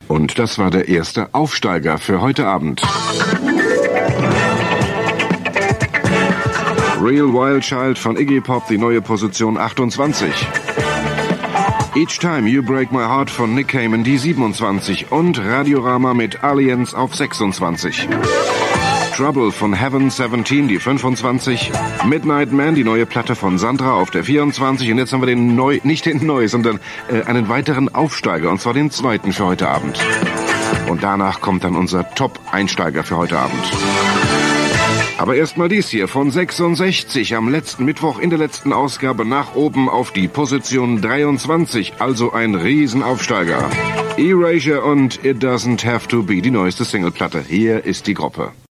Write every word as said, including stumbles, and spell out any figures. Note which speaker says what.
Speaker 1: Und das war der erste Aufsteiger für heute Abend. Real Wild Child von Iggy Pop, die neue Position achtundzwanzig. Each Time You Break My Heart von Nick Cayman, die siebenundzwanzig. Und Radiorama mit Aliens auf sechsundzwanzig. Trouble von Heaven siebzehn, die fünfundzwanzig. Midnight Man, die neue Platte von Sandra auf der vierundzwanzig. Und jetzt haben wir den neu, nicht den neu, sondern äh, einen weiteren Aufsteiger, und zwar den zweiten für heute Abend. Und danach kommt dann unser Top-Einsteiger für heute Abend. Aber erstmal dies hier von sechsundsechzig am letzten Mittwoch in der letzten Ausgabe nach oben auf die Position dreiundzwanzig, also ein Riesenaufsteiger. Erasure und It Doesn't Have to Be, die neueste Singleplatte. Hier ist die Gruppe.